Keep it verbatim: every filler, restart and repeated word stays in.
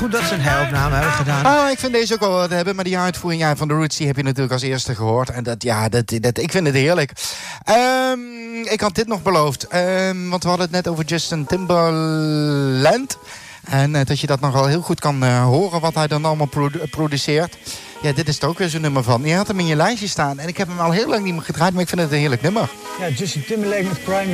goed dat ze een heropname hebben gedaan. Ah, ik vind deze ook wel wat hebben. Maar die uitvoering ja, van de Roots die heb je natuurlijk als eerste gehoord. En dat, ja, dat, dat, ik vind het heerlijk. Um, ik had dit nog beloofd. Um, want we hadden het net over Justin Timberland. En uh, dat je dat nogal heel goed kan uh, horen wat hij dan allemaal produ- produceert. Ja, dit is er ook weer zo'n nummer van. Je had hem in je lijstje staan. En ik heb hem al heel lang niet meer gedraaid, maar ik vind het een heerlijk nummer. Ja, Justin Timberlake met Crime